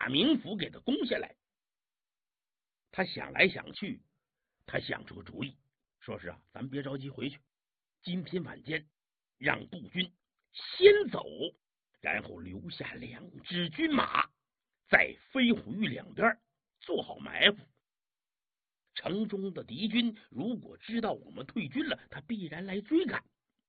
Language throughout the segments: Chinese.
大名府给他攻下来。他想来想去，他想出个主意，说是咱别着急回去，今天晚间让步军先走，然后留下2支军马在飞虎峪两边做好埋伏。城中的敌军如果知道我们退军了，他必然来追赶。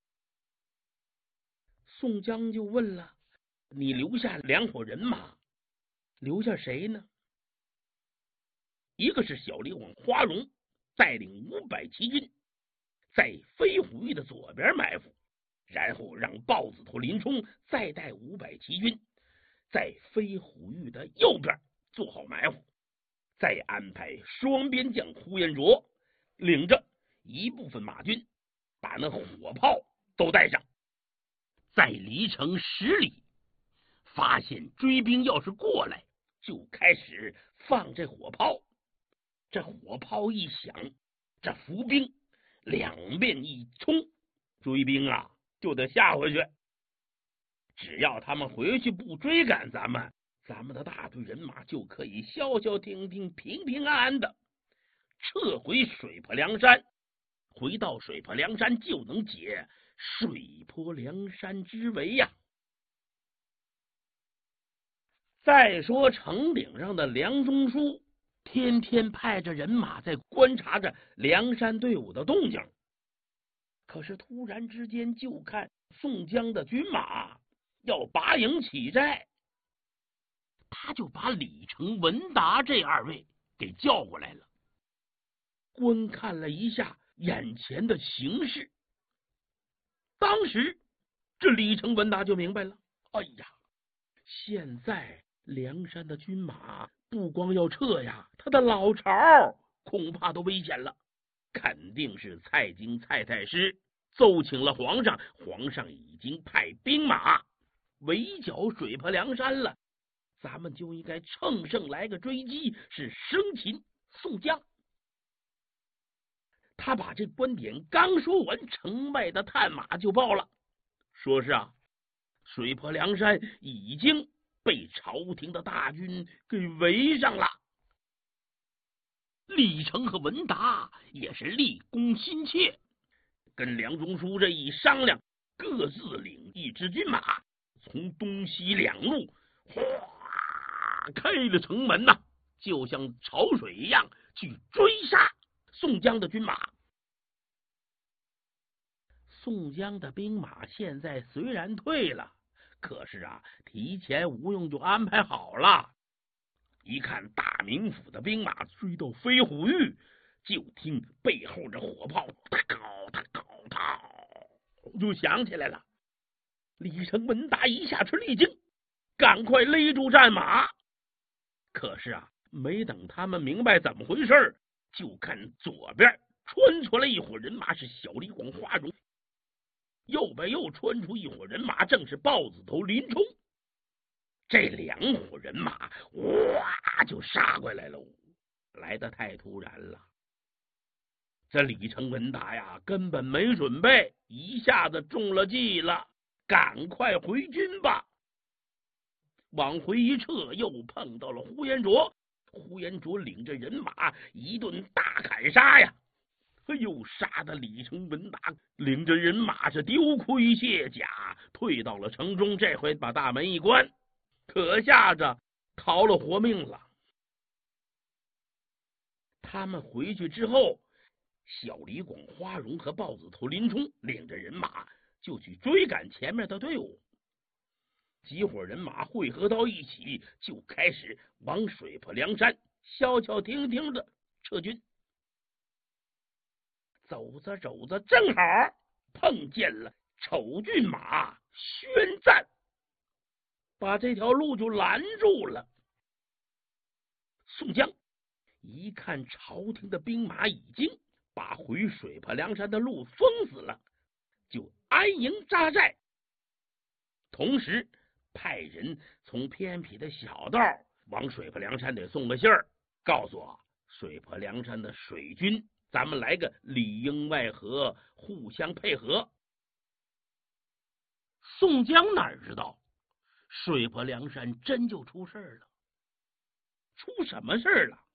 宋江就问了，你留下2伙人马，留下谁呢？一个是小李广花荣带领500骑军在飞虎峪的左边埋伏，然后让豹子头林冲再带500骑军在飞虎峪的右边做好埋伏，再安排双边将呼延灼领着一部分马军把那火炮都带上，在离城10里发现追兵要是过来，就开始放这火炮。这火炮一响，这伏兵两边一冲，追兵就得下回去。只要他们回去不追赶咱们的大队人马就可以消消停停、平平安安的撤回水泊梁山。回到水泊梁山，就能解水泊梁山之围呀。再说城顶上的梁中书天天派着人马在观察着梁山队伍的动静，可是突然之间就看宋江的军马要拔营起寨，他就把李成、文达这2位给叫过来了，观看了一下眼前的形势。当时这李成、文达就明白了，哎呀，现在梁山的军马不光要撤呀，他的老巢恐怕都危险了。肯定是蔡京蔡太师奏请了皇上，皇上已经派兵马围剿水泊梁山了，咱们就应该乘胜来个追击，是生擒宋江。他把这观点刚说完，城外的探马就报了，说是水泊梁山已经被朝廷的大军给围上了。李成和文达也是立功心切，跟梁中书这一商量，各自领1支军马，从东西2路哗开了城门就像潮水一样去追杀宋江的军马。宋江的兵马现在虽然退了，可是提前吴用就安排好了。一看大名府的兵马追到飞虎峪，就听背后这火炮就响起来了。李成、文达一下子力惊，赶快勒住战马。可是没等他们明白怎么回事，就看左边穿出来1伙人马，是小李广、花荣；右边又穿出1伙人马，正是豹子头林冲。这2伙人马哇就杀过来了，来得太突然了。这李成、文达根本没准备，一下子中了计了，赶快回军吧。往回一撤，又碰到了呼延灼。呼延灼领着人马一顿大砍杀呀，哎呦，杀的李成、文达领着人马是丢盔卸甲，退到了城中。这回把大门一关，可下着逃了活命了。他们回去之后，小李广、花荣和豹子头林冲领着人马就去追赶前面的队伍。几伙人马汇合到一起，就开始往水泊梁山消消停停的撤军。走着走着，正好碰见了丑骏马宣赞，把这条路就拦住了。宋江一看朝廷的兵马已经把回水泊梁山的路封死了，就安营扎寨，同时派人从偏僻的小道往水泊梁山得送个信儿，告诉水泊梁山的水军，咱们来个里应外合，互相配合。宋江哪知道水泊梁山真就出事了。 出什么事儿了？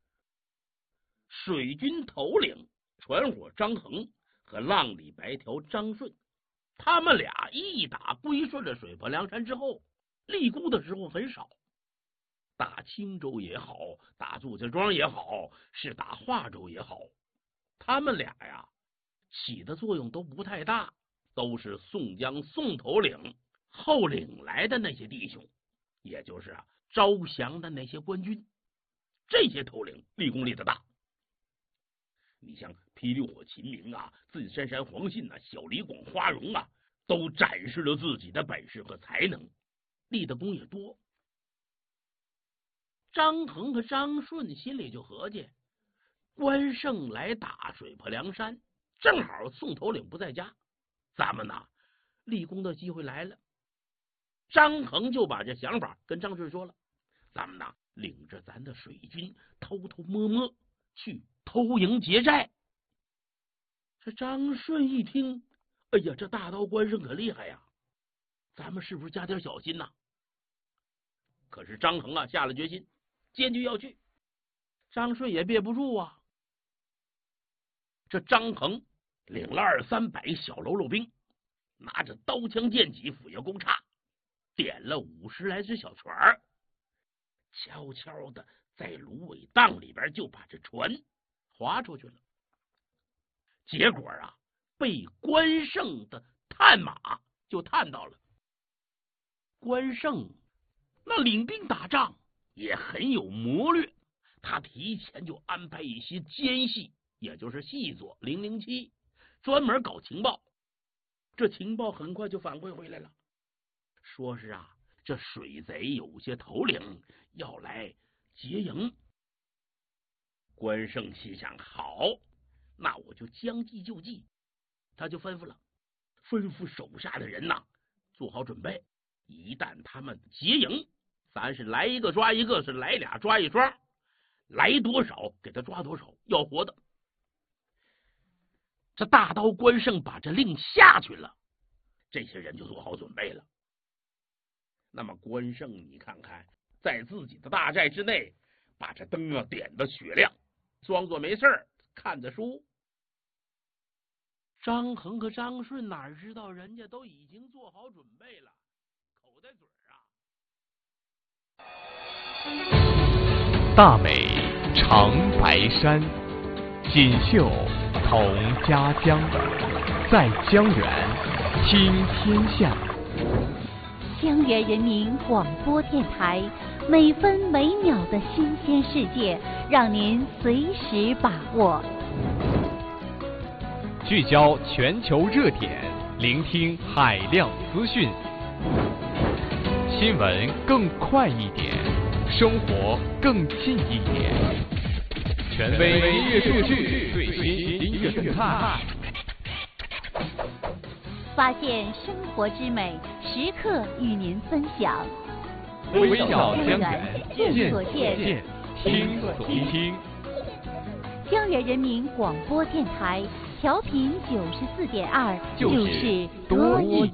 水军头领船伙张衡和浪里白条张顺，他们俩一打归顺了水泊梁山之后，立功的时候很少。打青州也好，打祝家庄也好，是打华州也好，他们俩呀起的作用都不太大，都是宋江宋头领后领来的那些弟兄，也就是招降的那些官军，这些头领立功立得大。你像霹雳火秦明啊、自珊珊黄信啊、小李广花荣啊，都展示了自己的本事和才能，立的功也多。张衡和张顺心里就合计，关胜来打水泊梁山，正好宋头领不在家，咱们呢立功的机会来了。张衡就把这想法跟张顺说了，咱们呢领着咱的水军偷偷摸摸去偷营劫寨。这张顺一听，哎呀，这大刀关胜可厉害呀，咱们是不是加点小心呐？可是张衡啊下了决心，坚决要去。张顺也憋不住啊，这张衡领了200-300小喽啰兵，拿着刀枪剑戟斧钺钩叉，点了50来只小船，悄悄的在芦苇荡里边就把这船划出去了。结果啊，被关胜的探马就探到了。关胜那领兵打仗也很有谋略，他提前就安排一些奸细，也就是细作007，专门搞情报。这情报很快就反馈回来了，说是啊，这水贼有些头领要来劫营。关胜心想，好，那我就将计就计。他就吩咐手下的人呐，做好准备，一旦他们劫营，咱是来一个抓一个，是来俩抓一双，来多少给他抓多少，要活的。这大刀关胜把这令下去了，这些人就做好准备了。那么关胜你看看，在自己的大寨之内把这灯啊点得雪亮，装作没事看着书。张衡和张顺哪知道人家都已经做好准备了，口袋嘴大美长白山，锦绣同家乡，在江源听天下。 江源人民广播电台，每分每秒的新鲜世界，让您随时把握。 聚焦全球热点，聆听海量资讯，新闻更快一点，生活更近一点。权威音乐数据，最新音乐动态， 发现生活之美，时刻与您分享。 微笑江源， 见所见， 听所听。 江源人民广播电台，调频94.2，就是多一